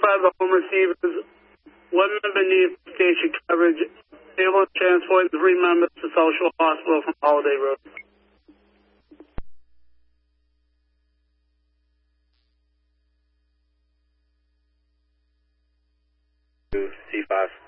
notify the home receivers. One member needs station coverage. Able to transport 3 members to South Shore Hospital from Holiday Road. C5.